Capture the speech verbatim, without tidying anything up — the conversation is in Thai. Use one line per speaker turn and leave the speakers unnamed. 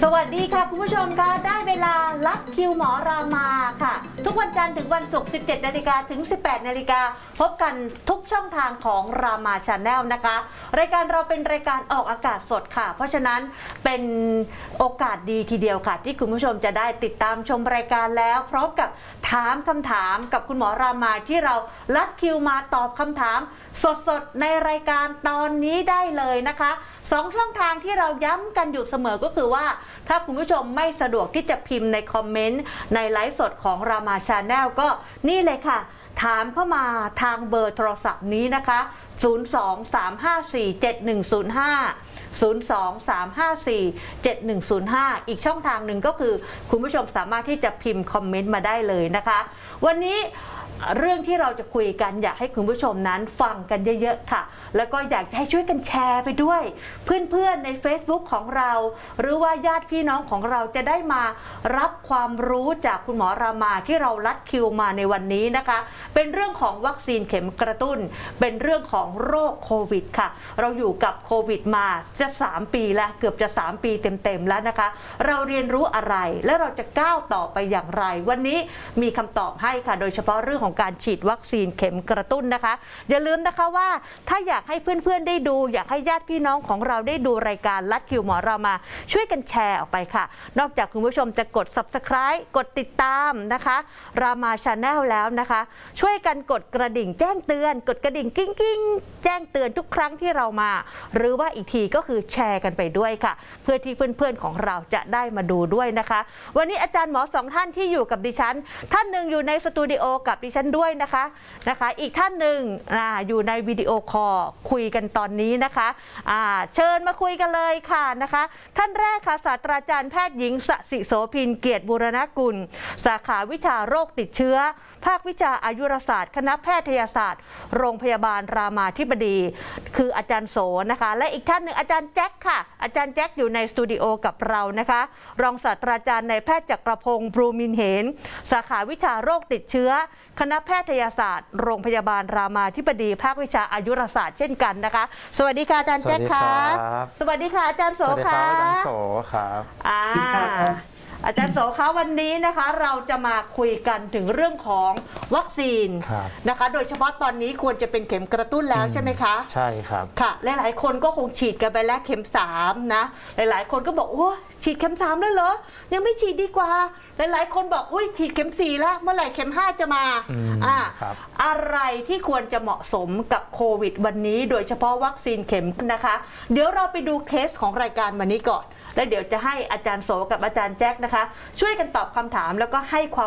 สวัสดีค่ะคุณผู้ชมค่ะได้เวลาลัดคิวหมอรามาค่ะทุกวันจันทร์ถึงวันศุกร์ สิบเจ็ดนาฬิกา ถึง สิบแปดนาฬิกา พบกันทุกช่องทางของรามาชาแนลนะคะรายการเราเป็นรายการออกอากาศสดค่ะเพราะฉะนั้นเป็นโอกาสดีทีเดียวค่ะที่คุณผู้ชมจะได้ติดตามชมรายการแล้วพร้อมกับถามคำถามกับคุณหมอรามาที่เราลัดคิวมาตอบคำถามสดๆในรายการตอนนี้ได้เลยนะคะสองช่องทางที่เราย้ำกันอยู่เสมอก็คือว่าถ้าคุณผู้ชมไม่สะดวกที่จะพิมพ์ในคอมเมนต์ในไลฟ์สดของรามาชาแนลก็นี่เลยค่ะถามเข้ามาทางเบอร์โทรศัพท์นี้นะคะศูนย์ สอง สาม ห้า สี่ เจ็ด หนึ่ง ศูนย์ ห้า ศูนย์ สอง สาม ห้า สี่ เจ็ด หนึ่ง ศูนย์ ห้าอีกช่องทางหนึ่งก็คือคุณผู้ชมสามารถที่จะพิมพ์คอมเมนต์มาได้เลยนะคะวันนี้เรื่องที่เราจะคุยกันอยากให้คุณผู้ชมนั้นฟังกันเยอะๆค่ะแล้วก็อยากจะให้ช่วยกันแชร์ไปด้วยเพื่อนๆใน Facebook ของเราหรือว่าญาติพี่น้องของเราจะได้มารับความรู้จากคุณหมอรามาที่เราลัดคิวมาในวันนี้นะคะเป็นเรื่องของวัคซีนเข็มกระตุ้นเป็นเรื่องของโรคโควิดค่ะเราอยู่กับโควิดมาจะสามปีแล้วเกือบจะสามปีเต็มๆแล้วนะคะเราเรียนรู้อะไรและเราจะก้าวต่อไปอย่างไรวันนี้มีคำตอบให้ค่ะโดยเฉพาะเรื่องของการฉีดวัคซีนเข็มกระตุ้นนะคะอย่าลืมนะคะว่าถ้าอยากให้เพื่อนๆได้ดูอยากให้ญาติพี่น้องของเราได้ดูรายการลัดคิวหมอรามาช่วยกันแชร์ออกไปค่ะนอกจากคุณผู้ชมจะกด ซับสไครบ์ กดติดตามนะคะรามาชาแนลแล้วนะคะช่วยกันกดกระดิ่งแจ้งเตือนกดกระดิ่งกิ้งกิ้งแจ้งเตือนทุกครั้งที่เรามาหรือว่าอีกทีก็คือแชร์กันไปด้วยค่ะเพื่อที่เพื่อนๆของเราจะได้มาดูด้วยนะคะวันนี้อาจารย์หมอสองท่านที่อยู่กับดิฉันท่านหนึ่งอยู่ในสตูดิโอกับดิฉันด้วยนะคะนะคะอีกท่านหนึ่งอยู่ในวิดีโอคอลคุยกันตอนนี้นะคะะเชิญมาคุยกันเลยค่ะนะคะท่านแรกค่ะศาสตราจารย์แพทย์หญิงสศิโสภินเกียรติบูรณกุลสาขาวิชาโรคติดเชื้อภาควิชาอายุรศาสตร์คณะแพทยศาสตร์โรงพยาบาลรามาธิบดีคืออาจารย์โสนะคะและอีกท่านหนึ่งอาจารย์แจ็คค่ะอาจารย์แจ็คอยู่ในสตูดิโอกับเรานะคะรองศาสตราจารย์นายแพทย์จักรพงศ์พลูมินเหนสาขาวิชาโรคติดเชื้อคณะแพทยศาสตร์โรงพยาบาลรามาธิบดีภาควิชาอายุรศาสตร์เช่นกันนะคะสวัสดีค่ะอาจารย์แจ็คค่ะสวัสดีค่ะอาจารย์โสค่ะ
อาจารย์โสครับ
อ่าอาจารย์โสคะวันนี้นะคะเราจะมาคุยกันถึงเรื่องของวัคซีนนะคะโดยเฉพาะตอนนี้ควรจะเป็นเข็มกระตุ้นแล้วใช่ไหมคะ
ใช่ครับ
ค่ะหลายๆคนก็คงฉีดกันไปแล้วเข็มสามนะหลายๆคนก็บอกโอ้ฉีดเข็มสามแล้วเหรอยังไม่ฉีดดีกว่าหลายๆคนบอกอุ้ยฉีดเข็มสี่แล้วเมื่อไหร่เข็มห้าจะมาอ่าอะไรที่ควรจะเหมาะสมกับโควิดวันนี้โดยเฉพาะวัคซีนเข็มนะคะเดี๋ยวเราไปดูเคสของรายการวันนี้ก่อนแล้วเดี๋ยวจะให้อาจารย์โสกับอาจารย์แจ็คนะคะช่วยกันตอบคำถามแล้วก็ให้ความ